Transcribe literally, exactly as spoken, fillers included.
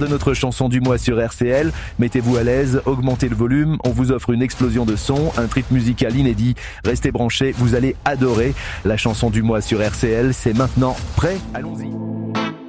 de notre chanson du mois sur R C L. Mettez-vous à l'aise, augmentez le volume, on vous offre une explosion de son, un trip musical inédit. Restez branchés, vous allez adorer. La chanson du mois sur R C L, c'est maintenant. Prêt ? Allons-y.